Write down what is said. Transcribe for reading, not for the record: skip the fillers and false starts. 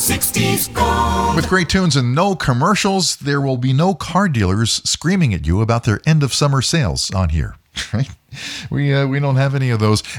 60s Gold. With great tunes and no commercials, there will be no car dealers screaming at you about their end of summer sales on here. Right? We don't have any of those.